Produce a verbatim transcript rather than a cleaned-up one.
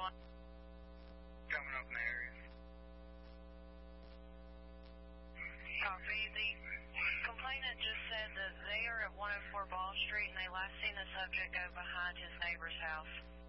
one? Coming up in the area. Copy. The complainant just said that they are at one oh four Ball Street and they last seen the subject go behind his neighbor's house.